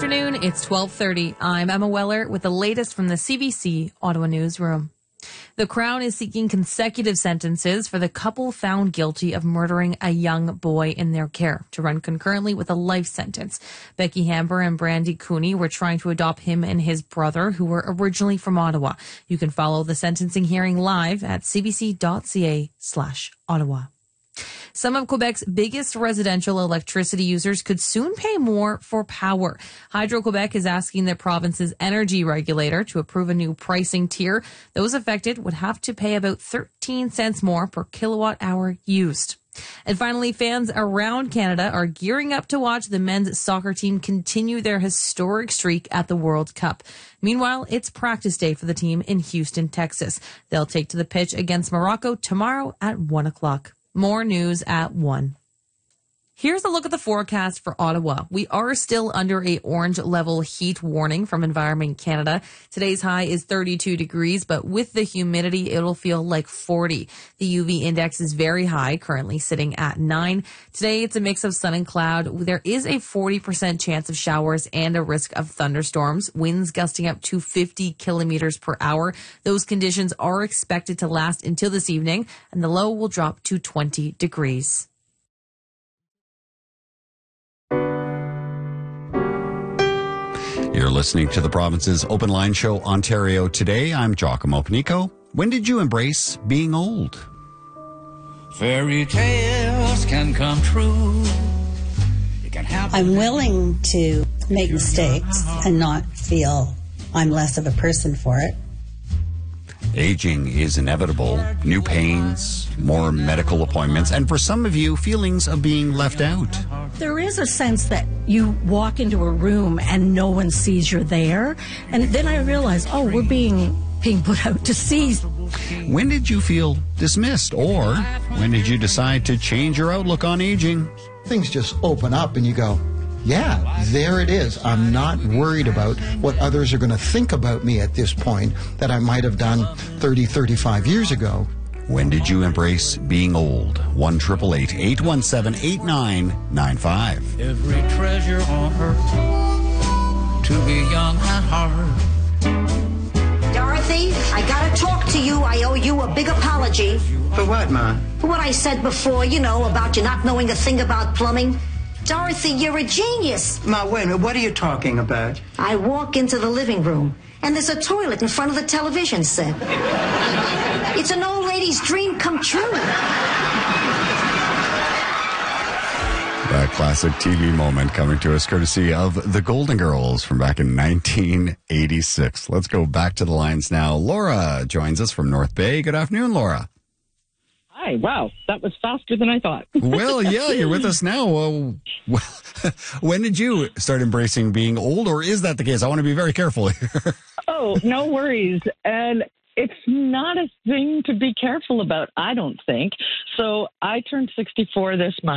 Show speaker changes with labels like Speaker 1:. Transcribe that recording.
Speaker 1: afternoon. It's 12:30. I'm Emma Weller with the latest from the CBC Ottawa newsroom. The Crown is seeking consecutive sentences for the couple found guilty of murdering a young boy in their care to run concurrently with a life sentence. Becky Hamber and Brandy Cooney were trying to adopt him and his brother, who were originally from Ottawa. You can follow the sentencing hearing live at cbc.ca/Ottawa. Some of Quebec's biggest residential electricity users could soon pay more for power. Hydro-Quebec is asking the province's energy regulator to approve a new pricing tier. Those affected would have to pay about 13 cents more per kilowatt hour used. And finally, fans around Canada are gearing up to watch the men's soccer team continue their historic streak at the World Cup. Meanwhile, it's practice day for the team in Houston, Texas. They'll take to the pitch against Morocco tomorrow at 1 o'clock. More news at 1. Here's a look at the forecast for Ottawa. We are still under a orange level heat warning from Environment Canada. Today's high is 32 degrees, but with the humidity, it'll feel like 40. The UV index is very high, currently sitting at 9. Today, it's a mix of sun and cloud. There is a 40% chance of showers and a risk of thunderstorms, winds gusting up to 50 kilometers per hour. Those conditions are expected to last until this evening, and the low will drop to 20 degrees.
Speaker 2: You're listening to the province's Open Line Show, Ontario Today. I'm Giacomo Panico. When did you embrace being old?
Speaker 3: Fairy tales can come true. It can happen.
Speaker 4: I'm willing to make mistakes and not feel I'm less of a person for it.
Speaker 2: Aging is inevitable. New pains, more medical appointments, and for some of you, feelings of being left out.
Speaker 5: There is a sense that you walk into a room and no one sees you're there. And then I realized, we're being put out to sea.
Speaker 2: When did you feel dismissed? Or when did you decide to change your outlook on aging?
Speaker 6: Things just open up and you go, yeah, there it is. I'm not worried about what others are going to think about me at this point that I might have done 30, 35 years ago.
Speaker 2: When did you embrace being old? 1-888-817-8995.
Speaker 3: Every treasure on earth to be young at heart.
Speaker 7: Dorothy, I gotta talk to you. I owe you a big apology.
Speaker 6: For what, Ma?
Speaker 7: For what I said before, about you not knowing a thing about plumbing. Dorothy, you're a genius.
Speaker 6: Ma, wait a minute. What are you talking about?
Speaker 7: I walk into the living room, and there's a toilet in front of the television set. It's an old lady's dream come true.
Speaker 2: That classic TV moment coming to us courtesy of the Golden Girls from back in 1986. Let's go back to the lines now. Laura joins us from North Bay. Good afternoon, Laura.
Speaker 8: Hi. Wow, that was faster than I thought.
Speaker 2: Well, yeah, you're with us now. When did you start embracing being old, or is that the case? I want to be very careful here.
Speaker 8: Oh, no worries. And it's not a thing to be careful about, I don't think. So I turned 64 this month.